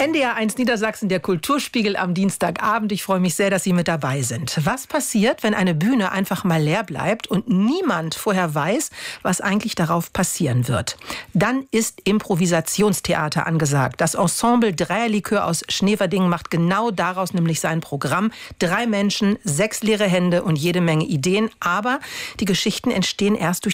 NDR1 Niedersachsen, der Kulturspiegel am Dienstagabend. Ich freue mich sehr, dass Sie mit dabei sind. Was passiert, wenn eine Bühne einfach mal leer bleibt und niemand vorher weiß, was eigentlich darauf passieren wird? Dann ist Improvisationstheater angesagt. Das Ensemble Dreierlikör aus Schneverdingen macht genau daraus nämlich sein Programm. 3 Menschen, 6 leere Hände und jede Menge Ideen. Aber die Geschichten entstehen erst durch